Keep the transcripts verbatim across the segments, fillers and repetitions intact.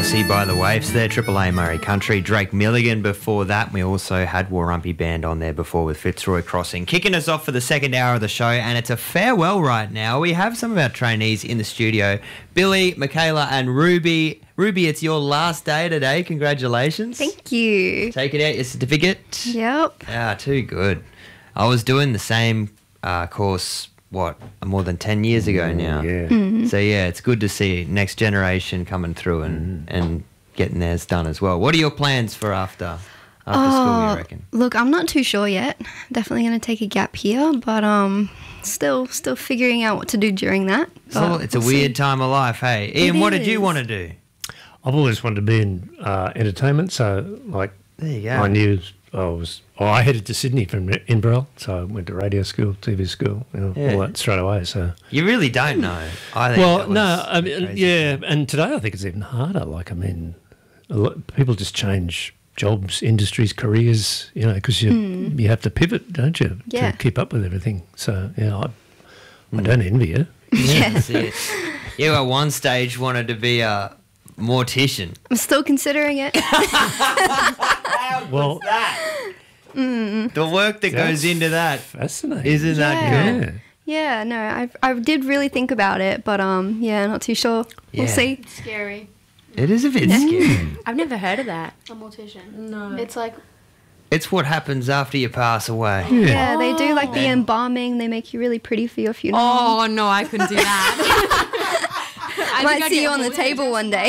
Aussie by the Waves there, Triple A Murray Country. Drake Milligan before that. We also had Warrumpy Band on there before with Fitzroy Crossing. Kicking us off for the second hour of the show, and it's a farewell right now. We have some of our trainees in the studio. Billy, Michaela and Ruby. Ruby, it's your last day today. Congratulations. Thank you. Taking out your certificate. Yep. Ah, too good. I was doing the same uh, course, what, more than ten years ago now. Yeah. Mm-hmm. So, yeah, it's good to see next generation coming through and, mm. and getting theirs done as well. What are your plans for after, after oh, school, you reckon? Look, I'm not too sure yet. Definitely going to take a gap here, but um, still still figuring out what to do during that. So it's a we'll weird see. time of life, hey? Ian, It what did you is. want to do? I've always wanted to be in uh, entertainment, so like There you go. I knew I was. Oh, I headed to Sydney from Inverell, so I went to radio school, T V school, you know, Yeah. all that straight away. So You really don't know. I think well, that was no, I mean, crazy. yeah, and today I think it's even harder. Like, I mean, a lot, people just change jobs, industries, careers, you know, because you you have to pivot, don't you, Yeah. to keep up with everything. So yeah, I, I don't envy you. That's it. You at one stage wanted to be a mortician. I'm still considering it. Well, The work that That's goes into that, fascinating. isn't that Yeah. cool? Yeah. Yeah, no, I I did really think about it, but um, yeah, not too sure. We'll Yeah. see. Scary. It is a bit scary. I've never heard of that. A mortician. No. It's like It's what happens after you pass away. Yeah. Yeah, they do like the Oh. embalming. They make you really pretty for your funeral. oh no, I couldn't do that. I Might think I'd see get you on the horny. table one day.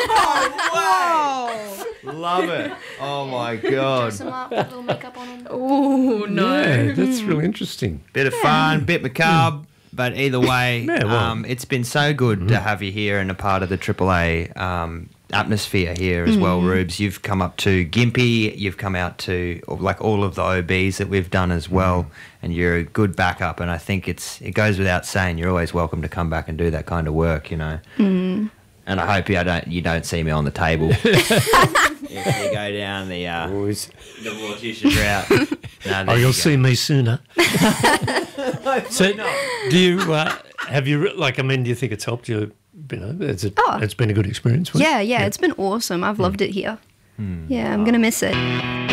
Love it. Oh my God. Some up, a little makeup on him. Oh, no. Yeah, that's really interesting. Bit of fun, bit macabre, but either way, Yeah, well. um, it's been so good to have you here and a part of the Triple A um, atmosphere here as well, Rubes. You've come up to Gympie, you've come out to like all of the O Bs that we've done as well, and you're a good backup. And I think it's it goes without saying you're always welcome to come back and do that kind of work, you know. Mm. And I hope you don't you don't see me on the table if you go down the uh, Always. the mortician route. No, Oh, there you'll you see me sooner. So, do you uh, have you like? I mean, do you think it's helped you? You know, it's a, Oh. it's been a good experience. for you? Yeah, yeah, it's been awesome. I've loved it here. Yeah, I'm gonna miss it.